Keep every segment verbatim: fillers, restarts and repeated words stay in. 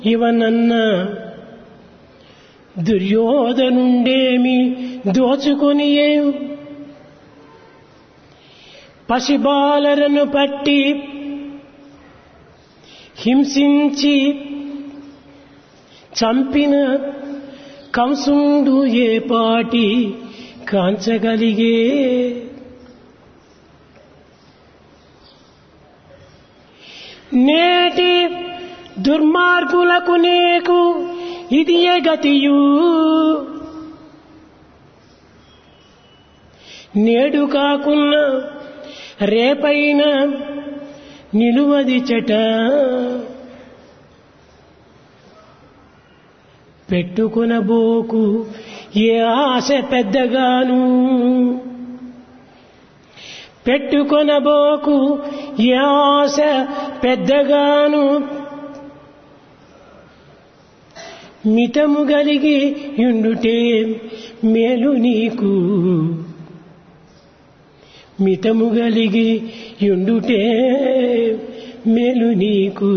ఇవనన్న దుర్యోధనుండేమి దోచుకొని పసిబాలరను పట్టి హింసించి చంపిన కంసుండు ఏ పాటి కాంచగలిగే. నేటి దుర్మార్గులకు నీకు ఇది ఏ గతియు, నేడు కాకున్నా రేపైన నిలువది చెట. పెట్టుకొనబోకు ఏ ఆశ పెద్దగాను, పెట్టుకొనబోకు ఏ ఆశ పెద్దగాను. మితము గలిగి యుండుటే మేలు నీకు, మితము గలిగి యుండుటే మేలు నీకు.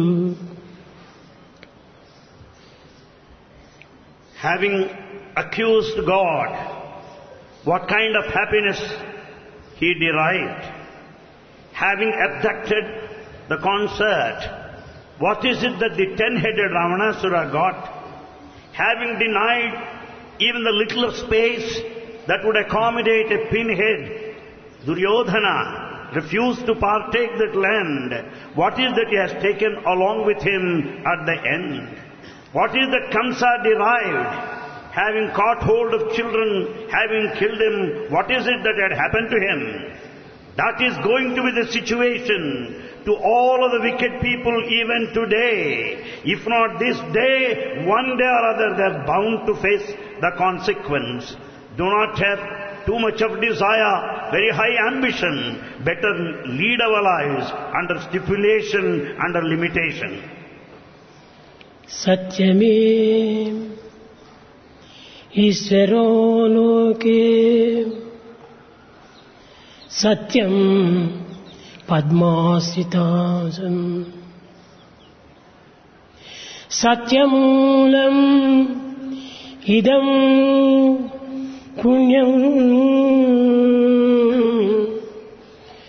Having accused God, what kind of happiness he derived? Having abducted the concert, what is it that the ten-headed Ravanasura got? Having denied even the little of space that would accommodate a pinhead, Duryodhana refused to partake that land. What is that he has taken along with him at the end? What is that Kamsa derived? Having caught hold of children, having killed them, what is it that had happened to him? That is going to be the situation to all of the wicked people even today. If not this day, one day or other they are bound to face the consequence. Do not have too much of desire, very high ambition. Better lead our lives under stipulation, under limitation. సత్యమే ఈశ్వరో లోకే, సత్యం పద్మాశ్రితాసం, సత్యమూలం ఇదం పుణ్యం.